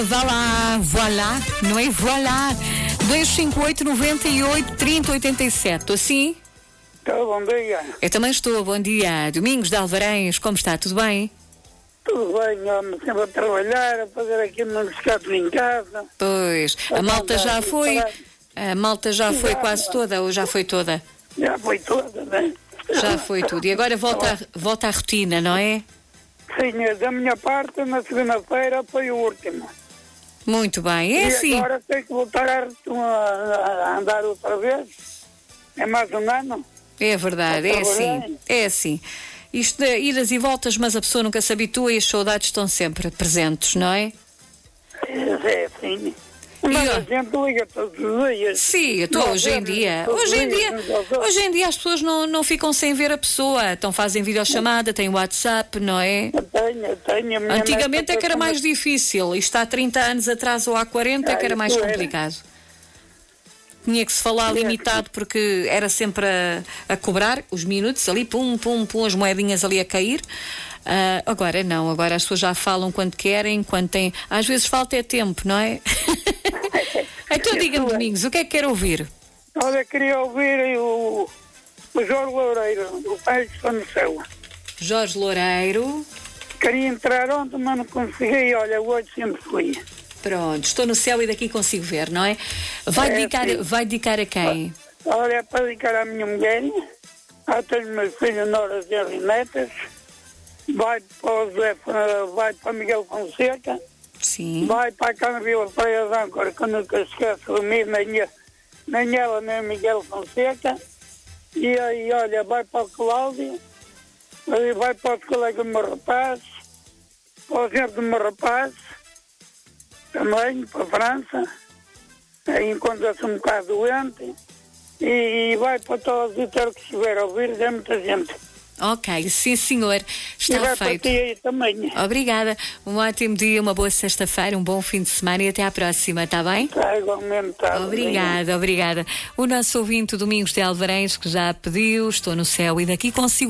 Vá lá, voilá, não é voilá. 258-98-30-87. Estou assim? Então, bom dia. Eu também estou, bom dia. Domingos de Alvarães, como está? Tudo bem? Tudo bem, homem, sempre a trabalhar, a fazer aqui um escape em casa. Pois, a malta já foi. A malta já foi quase toda, ou já foi toda? Já foi toda, né? Já foi tudo. E agora volta à rotina, não é? Sim, da minha parte, na segunda-feira foi o último. Muito bem, é e assim. Agora tenho que voltar a andar outra vez. É mais um ano. É verdade, é assim. É assim. Isto de idas e voltas, mas a pessoa nunca se habitua e as saudades estão sempre presentes, não é? É assim. Mas a gente liga todos os dias. Sim, hoje em dia as pessoas não ficam sem ver a pessoa. Então fazem videochamada, têm WhatsApp, não é? Tenho. Antigamente é que era mais difícil. Isto há 30 anos atrás ou há 40 é que era mais complicado. Tinha que se falar limitado porque era sempre a cobrar os minutos ali, pum, as moedinhas ali a cair. Agora não, agora as pessoas já falam quando querem, quando têm. Às vezes falta é tempo, não é? Então diga-me, Domingos, o que é que quer ouvir? Olha, queria ouvir o Jorge Loureiro, o Pai que está no céu. Jorge Loureiro. Queria entrar ontem, mas não consegui. Olha, hoje sempre fui. Pronto, estou no céu e daqui consigo ver, não é? Vai dedicar a quem? Olha, é para dedicar à minha mulher. Tenho meus filhos, noras e netas. Vai para Miguel Fonseca. Sim. Vai para a Cana Vila Praia de Âncora, que eu nunca esqueço de mim, nem ela, nem Miguel Fonseca. E aí, olha, vai para o Cláudio. Aí vai para os colegas do meu rapaz. Para o gente do meu rapaz. Também, para a França. Aí encontra-se um bocado doente. E vai para todos os que estiver a ouvir, é muita gente. Ok, sim senhor, está e vai feito. Para ti aí também. Obrigada, um ótimo dia, uma boa sexta-feira, um bom fim de semana e até à próxima, está bem? Está igualmente. Tá, obrigada. O nosso ouvinte Domingos de Alvarães que já pediu, estou no céu e daqui consigo